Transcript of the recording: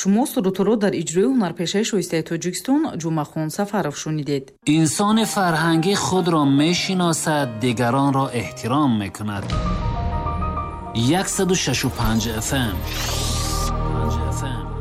шумо сурутро дар иҷрои ҳунарпешаи шоистаи Тоҷикистон Ҷумъахон Сафаров шунидед. инсони фарҳангӣ худро мешиносад, дигаронро эҳтиром мекунад. 106.5 FM